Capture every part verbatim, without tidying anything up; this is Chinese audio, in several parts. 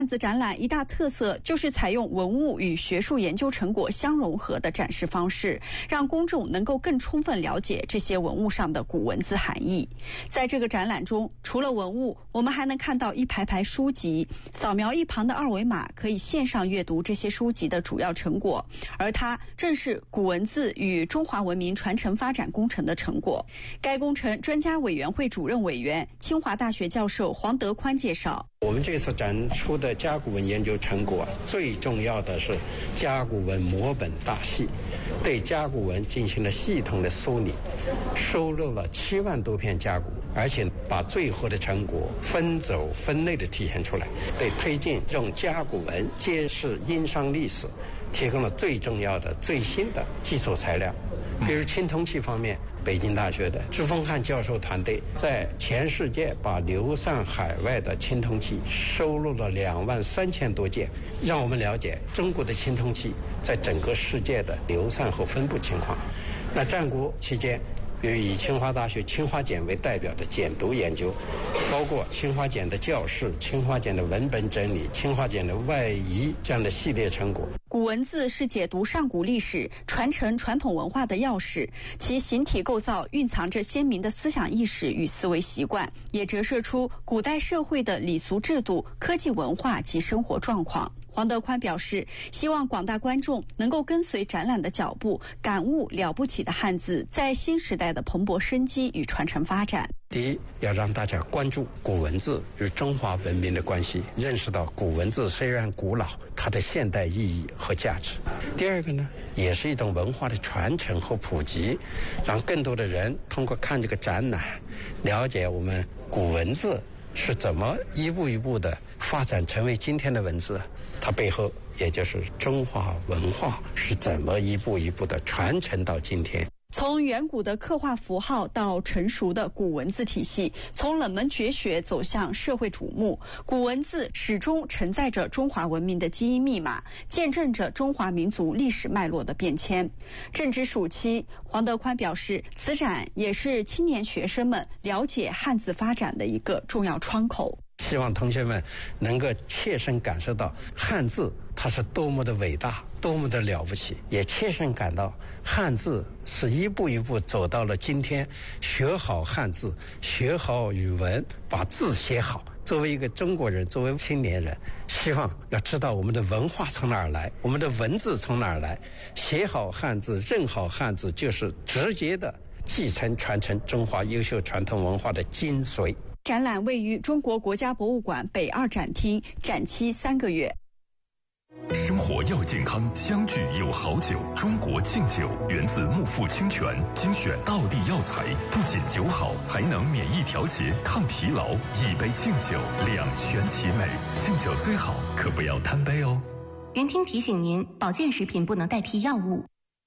汉字展览一大特色就是采用文物与学术研究成果相融合的展示方式，让公众能够更充分了解这些文物上的古文字含义。在这个展览中，除了文物，我们还能看到一排排书籍，扫描一旁的二维码可以线上阅读这些书籍的主要成果，而它正是古文字与中华文明传承发展工程的成果。该工程专家委员会主任委员、清华大学教授黄德宽介绍， 我们这次展出的甲骨文研究成果，最重要的是甲骨文摹本大系，对甲骨文进行了系统的梳理，收录了七万多篇甲骨，而且把最后的成果分轴分类的体现出来，对推进用甲骨文揭示殷商历史提供了最重要的最新的基础材料。比如青铜器方面，北京大学的朱峰汉教授团队在全世界把流散海外的青铜器收录了两万三千多件，让我们了解中国的青铜器在整个世界的流散和分布情况。那战国期间，比如以清华大学清华简为代表的简牍研究，包括清华简的教室、清华简的文本整理、清华简的外移这样的系列成果。 古文字是解读上古历史、传承传统文化的钥匙，其形体构造蕴藏着鲜明的思想意识与思维习惯，也折射出古代社会的礼俗制度、科技文化及生活状况。黄德宽表示，希望广大观众能够跟随展览的脚步，感悟了不起的汉字在新时代的蓬勃生机与传承发展。 第一，要让大家关注古文字与中华文明的关系，认识到古文字虽然古老，它的现代意义和价值。第二个呢，也是一种文化的传承和普及，让更多的人通过看这个展览，了解我们古文字是怎么一步一步的发展成为今天的文字，它背后也就是中华文化是怎么一步一步的传承到今天。 从远古的刻画符号到成熟的古文字体系，从冷门绝学走向社会瞩目，古文字始终承载着中华文明的基因密码，见证着中华民族历史脉络的变迁。正值暑期，黄德宽表示，此展也是青年学生们了解汉字发展的一个重要窗口。 希望同学们能够切身感受到汉字它是多么的伟大，多么的了不起，也切身感到汉字是一步一步走到了今天，学好汉字，学好语文，把字写好。作为一个中国人，作为青年人，希望要知道我们的文化从哪儿来，我们的文字从哪儿来，写好汉字，认好汉字，就是直接的继承传承中华优秀传统文化的精髓。 展览位于中国国家博物馆北二展厅，展期三个月。 生活要健康，相聚有好酒。中国劲酒源自木富清泉，精选道地药材，不仅酒好，还能免疫调节、抗疲劳。一杯劲酒，两全其美。劲酒虽好，可不要贪杯哦。 云听提醒您，保健食品不能代替药物。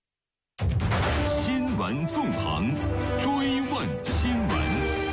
新闻纵横，追问新闻。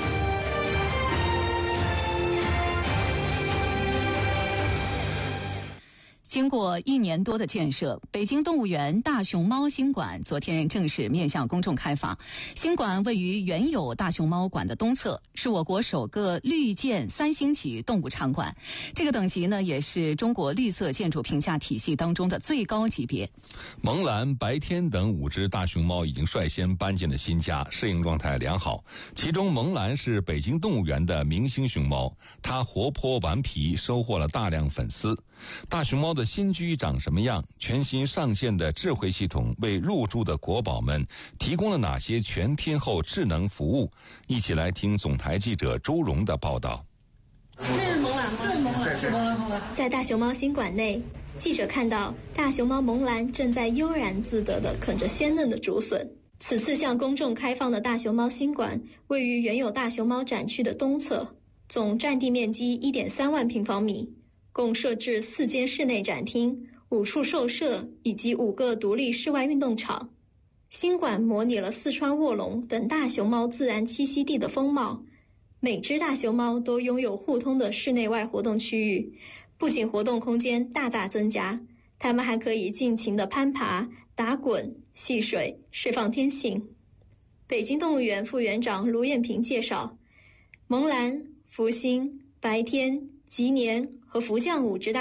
经过一年多的建设，北京动物园大熊猫新馆昨天正式面向公众开放。新馆位于原有大熊猫馆的东侧，是我国首个绿建三星级动物场馆。这个等级呢，也是中国绿色建筑评价体系当中的最高级别。 萌兰、白天等五只大熊猫已经率先搬进了新家，适应状态良好。其中萌兰是北京动物园的明星熊猫，它活泼顽皮，收获了大量粉丝。大熊猫的新居长什么样？全新上线的智慧系统为入住的国宝们提供了哪些全天候智能服务？一起来听总台记者周荣的报道。 这是萌兰吗？这是萌兰，是萌兰，萌兰。 在大熊猫新馆内，记者看到大熊猫萌兰正在悠然自得地啃着鲜嫩的竹笋。此次向公众开放的大熊猫新馆位于原有大熊猫展区的东侧，总占地面积 一点三万平方米。共设置四间室内展厅、五处兽舍以及五个独立室外运动场。新馆模拟了四川卧龙等大熊猫自然栖息地的风貌，每只大熊猫都拥有互通的室内外活动区域，不仅活动空间大大增加，它们还可以尽情地攀爬、打滚、戏水，释放天性。北京动物园副园长卢艳萍介绍，萌兰、福星、白天、吉年、 和福将五只大